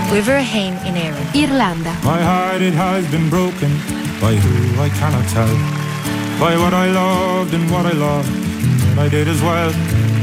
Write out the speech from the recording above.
River Hain in Éire. Irlanda. My heart it has been broken by who I cannot tell, by what I loved and what I lost, and what I did as well.